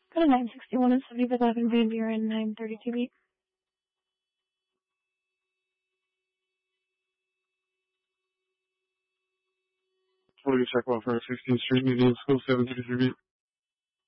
Go to 961 and 7511 Van Buren, 932 beat. Check off for 16th Street, Museum School, 733 beat.